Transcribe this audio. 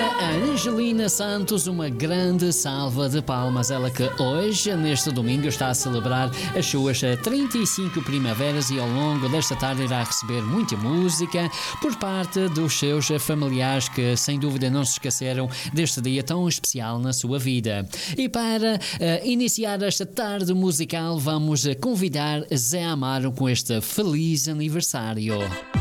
a Angelina Santos uma grande salva de palmas. Ela que hoje, neste domingo, está a celebrar as suas 35 primaveras e ao longo desta tarde irá receber muita música por parte dos seus familiares que, sem dúvida, não se esqueceram deste dia tão especial na sua vida. E para iniciar esta tarde musical, vamos convidar Zé Amaro com este feliz aniversário.